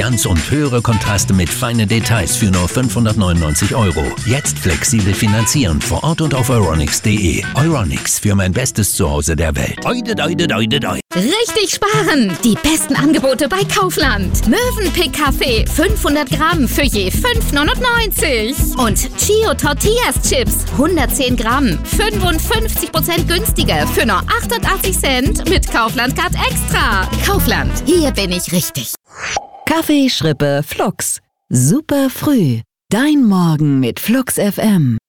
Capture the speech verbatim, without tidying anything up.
Brillanz und höhere Kontraste mit feinen Details für nur fünfhundertneunundneunzig Euro. Jetzt flexibel finanzieren vor Ort und auf euronics punkt de. Euronics, für mein bestes Zuhause der Welt. Oide, oide, oide, oide. Richtig sparen! Die besten Angebote bei Kaufland. Mövenpick Kaffee fünfhundert Gramm für je fünf neunundneunzig. Und Chio Tortillas Chips hundertzehn Gramm, fünfundfünfzig Prozent günstiger für nur achtundachtzig Cent mit Kaufland Card Extra. Kaufland, hier bin ich richtig. Kaffee, Schrippe, Flux. Super früh. Dein Morgen mit Flux F M.